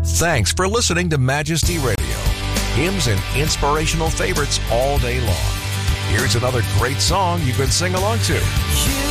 Thanks for listening to Majesty Radio. Hymns and inspirational favorites all day long. Here's another great song you can sing along to. You